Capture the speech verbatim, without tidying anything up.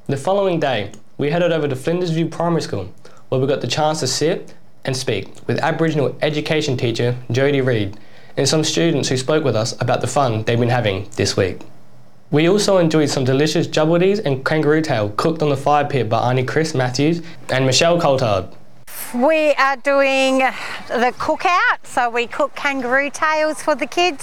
The following day, we headed over to Flinders View Primary School, where we got the chance to sit and speak with Aboriginal education teacher Jodie Reed and some students who spoke with us about the fun they've been having this week. We also enjoyed some delicious jubbaldies and kangaroo tail cooked on the fire pit by Auntie Chris Matthews and Michelle Coulthard. We are doing the cookout, so we cook kangaroo tails for the kids